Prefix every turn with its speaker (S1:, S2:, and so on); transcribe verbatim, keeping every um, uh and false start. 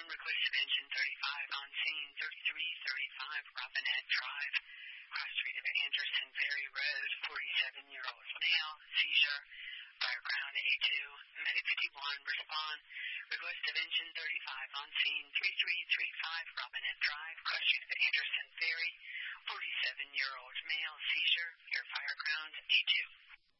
S1: request of engine thirty-five on scene, thirty-three thirty-five Robinette Drive, cross street of Anderson Ferry Road, forty-seven-year-old male, seizure, fireground A two, medic fifty-one, respond. Request of engine thirty-five on scene, thirty-three thirty-five Robinette Drive, cross street of Anderson Ferry, forty-seven-year-old male, seizure, air fire